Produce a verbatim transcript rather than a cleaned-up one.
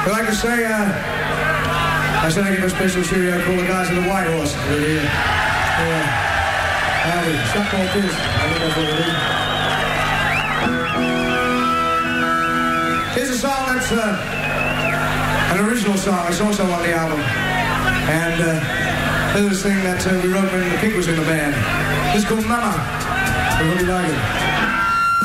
I'd like to say, uh, I said I give a special cheerio to all the guys in the White Horse. Really, uh, yeah. Howdy, suck more kids. I think that's what it is. Here's a song that's uh, an original song. It's also on the album. And uh, this is a thing that uh, we wrote when the Pink was in the band. It's called Mama. I really like it.